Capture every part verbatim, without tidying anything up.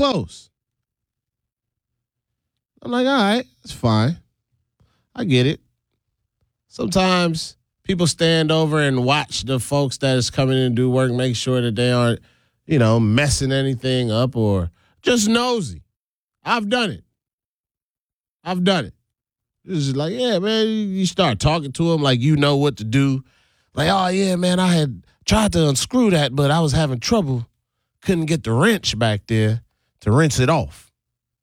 close. I'm like, all right, it's fine. I get it. Sometimes people stand over and watch the folks that is coming in and do work, make sure that they aren't, you know, messing anything up or just nosy. I've done it. I've done it. It's just like, yeah, man, you start talking to them like you know what to do. Like, oh, yeah, man, I had tried to unscrew that, but I was having trouble. Couldn't get the wrench back there to rinse it off.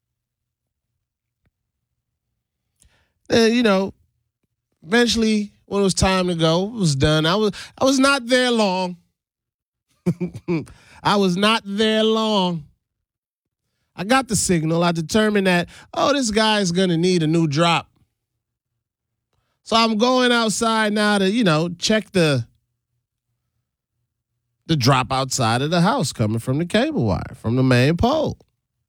And, you know, eventually, when it was time to go, it was done. I was I was not there long. I was not there long. I got the signal. I determined that, oh, this guy is going to need a new drop. So I'm going outside now to, you know, check the the drop outside of the house coming from the cable wire, from the main pole.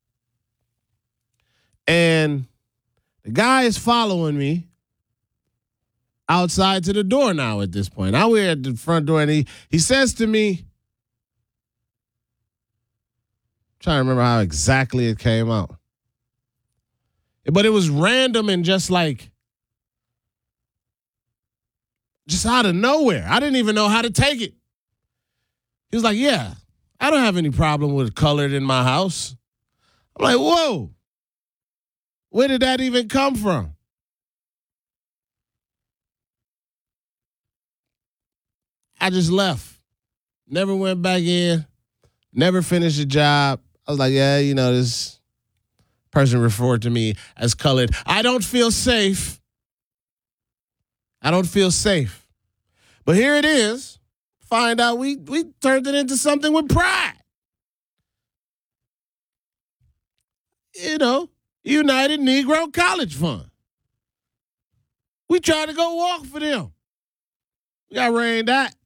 And the guy is following me outside to the door now at this point. Now we're at the front door, and he, he says to me, trying to remember how exactly it came out. But it was random and just like, just out of nowhere. I didn't even know how to take it. He was like, yeah, I don't have any problem with colored in my house. I'm like, whoa, where did that even come from? I just left. Never went back in. Never finished the job. I was like, yeah, you know, this person referred to me as colored. I don't feel safe. I don't feel safe. But here it is. Find out we we turned it into something with pride. You know, United Negro College Fund. We tried to go walk for them. We got rained out.